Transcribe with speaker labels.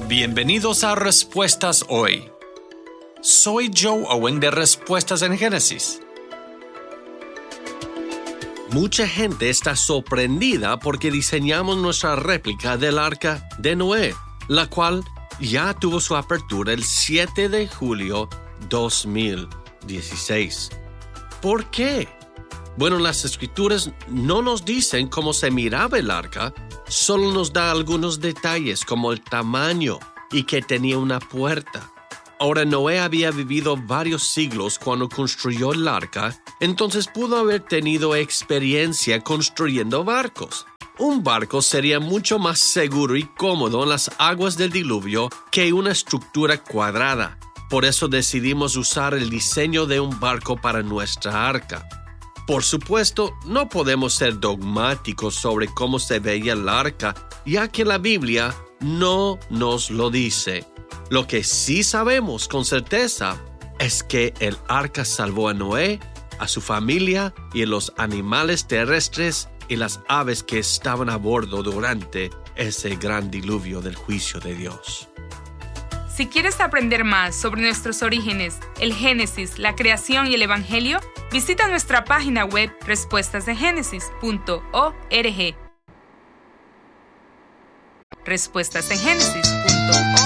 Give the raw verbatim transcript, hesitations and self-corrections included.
Speaker 1: Bienvenidos a Respuestas Hoy. Soy Joe Owen de Respuestas en Génesis.
Speaker 2: Mucha gente está sorprendida porque diseñamos nuestra réplica del Arca de Noé, la cual ya tuvo su apertura el siete de julio de dos mil dieciséis. ¿Por qué? Bueno, las Escrituras no nos dicen cómo se miraba el arca, solo nos da algunos detalles como el tamaño y que tenía una puerta. Ahora, Noé había vivido varios siglos cuando construyó el arca, entonces pudo haber tenido experiencia construyendo barcos. Un barco sería mucho más seguro y cómodo en las aguas del diluvio que una estructura cuadrada. Por eso decidimos usar el diseño de un barco para nuestra arca. Por supuesto, no podemos ser dogmáticos sobre cómo se veía el arca, ya que la Biblia no nos lo dice. Lo que sí sabemos con certeza es que el arca salvó a Noé, a su familia y a los animales terrestres y las aves que estaban a bordo durante ese gran diluvio del juicio de Dios.
Speaker 3: Si quieres aprender más sobre nuestros orígenes, el Génesis, la creación y el Evangelio, visita nuestra página web respuestas de génesis punto org. respuestas de génesis punto org